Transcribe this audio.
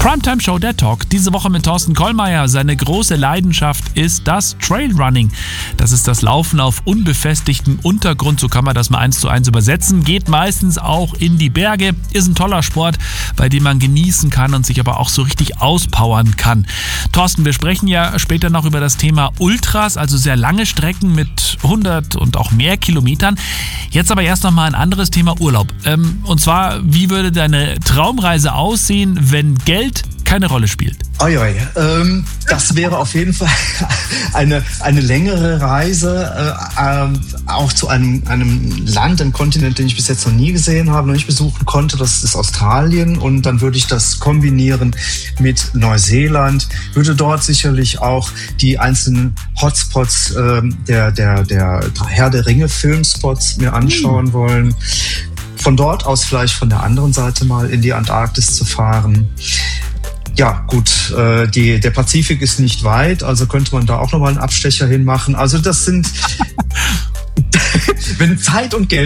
Primetime Show, der Talk. Diese Woche mit Thorsten Kollmeier. Seine große Leidenschaft ist das Trailrunning. Das ist das Laufen auf unbefestigtem Untergrund. So kann man das mal 1:1 übersetzen. Geht meistens auch in die Berge. Ist ein toller Sport, bei dem man genießen kann und sich aber auch so richtig auspowern kann. Thorsten, wir sprechen ja später noch über das Thema Ultras, also sehr lange Strecken mit 100 und auch mehr Kilometern. Jetzt aber erst noch mal ein anderes Thema, Urlaub. Und zwar, wie würde deine Traumreise aussehen, wenn Geld keine Rolle spielt? Das wäre auf jeden Fall eine längere Reise, auch zu einem Land, einem Kontinent, den ich bis jetzt noch nie gesehen habe, noch nicht besuchen konnte. Das ist Australien, und dann würde ich das kombinieren mit Neuseeland, würde dort sicherlich auch die einzelnen Hotspots der Herr der Ringe Filmspots mir anschauen wollen. Von dort aus vielleicht von der anderen Seite mal in die Antarktis zu fahren. Ja, gut, der Pazifik ist nicht weit, also könnte man da auch nochmal einen Abstecher hinmachen. Also das sind, wenn Zeit und Geld